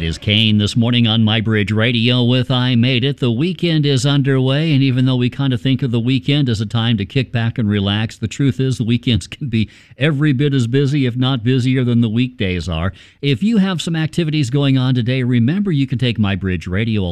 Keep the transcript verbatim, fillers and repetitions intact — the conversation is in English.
is Kane this morning on My Bridge Radio with I Made It. The weekend is underway, and even though we kind of think of the weekend as a time to kick back and relax, the truth is the weekends can be every bit as busy, if not busier, than the weekdays are. If you have some activities going on today, remember you can take My Bridge Radio